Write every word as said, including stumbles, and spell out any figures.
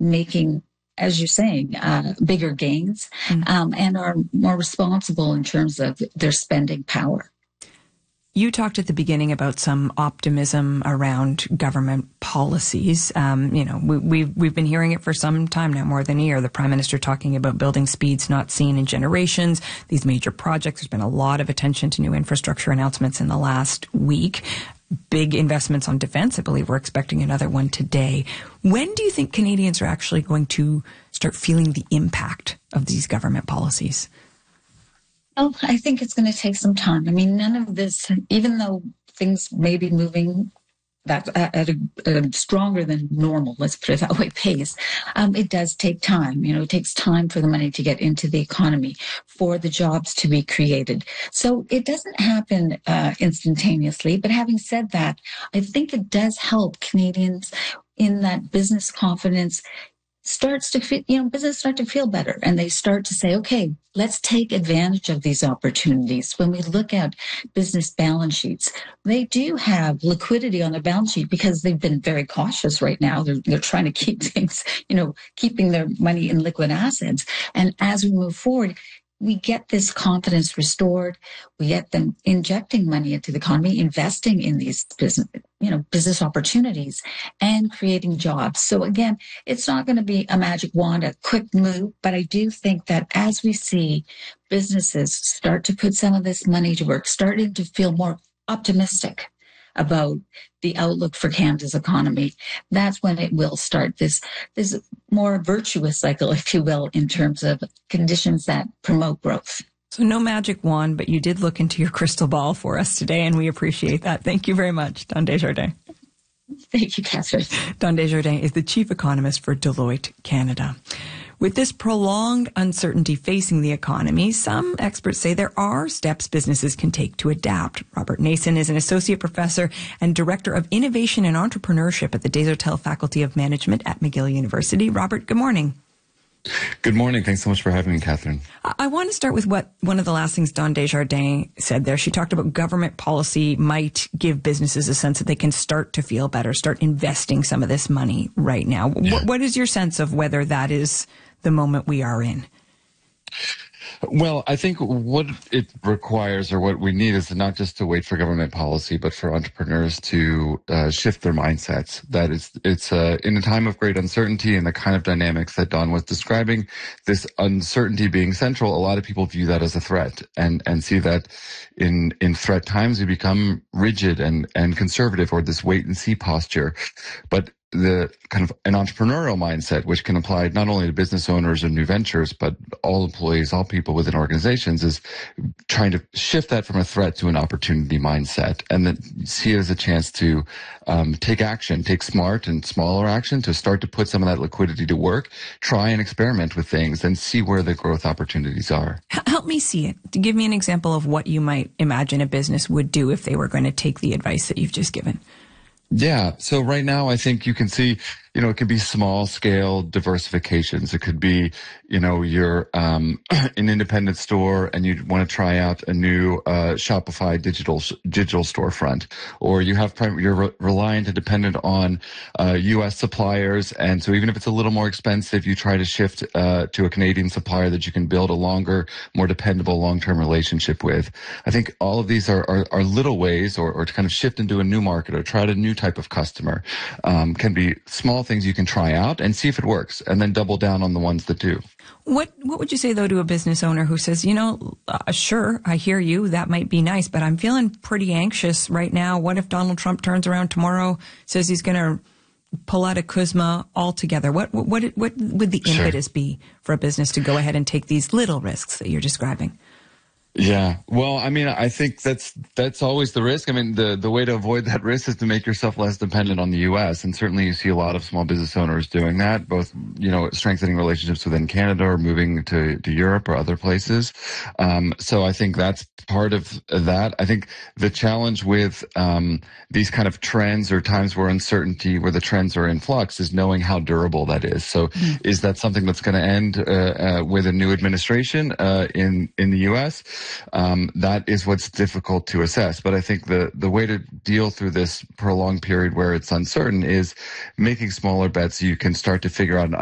making, as you're saying, uh, bigger gains, mm. um, and are more responsible in terms of their spending power. You talked at the beginning about some optimism around government policies. Um, you know, we, we've, we've been hearing it for some time now, more than a year. The Prime Minister talking about building speeds not seen in generations, these major projects. There's been a lot of attention to new infrastructure announcements in the last week. Big investments on defense. I believe we're expecting another one today. When do you think Canadians are actually going to start feeling the impact of these government policies? Oh, I think it's going to take some time. I mean, none of this, even though things may be moving that at a, a stronger than normal, let's put it that way, pace, um, it does take time. You know, it takes time for the money to get into the economy, for the jobs to be created. So it doesn't happen uh, instantaneously. But having said that, I think it does help Canadians in that business confidence starts to feel, you know, business start to feel better, and they start to say, okay, let's take advantage of these opportunities. When we look at business balance sheets, they do have liquidity on their balance sheet because they've been very cautious right now. They're, they're trying to keep things, you know, keeping their money in liquid assets. And as we move forward, we get this confidence restored. We get them injecting money into the economy, investing in these business, you know, business opportunities and creating jobs. So again, it's not going to be a magic wand, a quick move, but I do think that as we see businesses start to put some of this money to work, starting to feel more optimistic about the outlook for Canada's economy, that's when it will start this this more virtuous cycle, if you will, in terms of conditions that promote growth. So no magic wand, but you did look into your crystal ball for us today, and we appreciate that. Thank you very much, Dawn Desjardins. Thank you, Catherine. Dawn Desjardins is the chief economist for Deloitte Canada. With this prolonged uncertainty facing the economy, some experts say there are steps businesses can take to adapt. Robert Nason is an associate professor and director of innovation and entrepreneurship at the Desautels Faculty of Management at McGill University. Robert, good morning. Good morning. Thanks so much for having me, Catherine. I want to start with what one of the last things Dawn Desjardins said there. She talked about government policy might give businesses a sense that they can start to feel better, start investing some of this money right now. Yeah. What, what is your sense of whether that is the moment we are in? Well, I think what it requires, or what we need, is not just to wait for government policy, but for entrepreneurs to uh, shift their mindsets. That is, it's uh, in a time of great uncertainty and the kind of dynamics that Dawn was describing, this uncertainty being central, a lot of people view that as a threat, and, and see that in, in threat times we become rigid and, and conservative, or this wait and see posture. But the kind of an entrepreneurial mindset, which can apply not only to business owners and new ventures, but all employees, all people within organizations, is trying to shift that from a threat to an opportunity mindset, and then see it as a chance to um, take action, take smart and smaller action to start to put some of that liquidity to work, try and experiment with things and see where the growth opportunities are. Help me see it. Give me an example of what you might imagine a business would do if they were going to take the advice that you've just given. Yeah. So right now, I think you can see, you know, it could be small scale diversifications. It could be, you know, you're um, an independent store and you want to try out a new uh, Shopify digital digital storefront, or you have you're re- reliant and dependent on uh, U S suppliers, and so even if it's a little more expensive, you try to shift uh, to a Canadian supplier that you can build a longer, more dependable, long-term relationship with. I think all of these are are, are little ways, or, or to kind of shift into a new market or try out a new type of customer. Um, can be small things you can try out and see if it works, and then double down on the ones that do. What what would you say, though, to a business owner who says, you know, uh, sure, I hear you, that might be nice, but I'm feeling pretty anxious right now. What if Donald Trump turns around tomorrow, says he's going to pull out of C U S M A altogether? What, what, what, what would the Sure. impetus be for a business to go ahead and take these little risks that you're describing? Yeah. Well, I mean, I think that's that's always the risk. I mean, the, the way to avoid that risk is to make yourself less dependent on the U S. And certainly you see a lot of small business owners doing that, both, you know, strengthening relationships within Canada or moving to, to Europe or other places. Um, so I think that's part of that. I think the challenge with um, these kind of trends or times where uncertainty, where the trends are in flux, is knowing how durable that is. So mm-hmm. is that something that's going to end uh, uh, with a new administration uh, in, in the U S? Um, that is what's difficult to assess. But I think the, the way to deal through this prolonged period where it's uncertain is making smaller bets so you can start to figure out an